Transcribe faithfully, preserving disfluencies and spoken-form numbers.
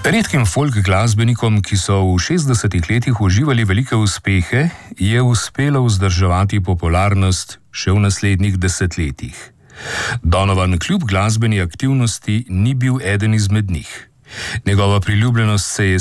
Redkim folk glasbenikom, ki so v šestdesetih letih uživali velike uspehe, je uspelo vzdrževati popularnost še v naslednjih desetletjih. Donovan kljub glasbeni aktivnosti ni bil eden izmed njih. Njegova priljubljenost se je